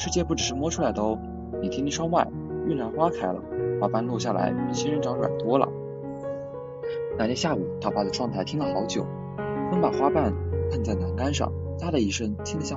世界不只是摸出来的哦，你听听窗外，晕兰花开了，花瓣落下来比仙人掌软多了。那天下午，他趴在窗台听了好久，风把花瓣碰在栏杆上，哒的一声，听得像